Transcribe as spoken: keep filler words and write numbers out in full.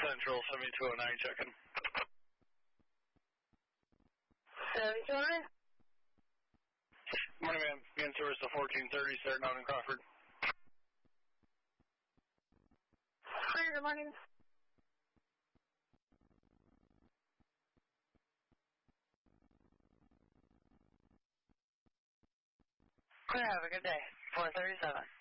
Central, seventy-two oh nine, checking. seventy-two oh nine? Morning, ma'am. Being service to fourteen thirty, starting out in Crawford. Hi, good morning. Have a good day. four thirty-seven.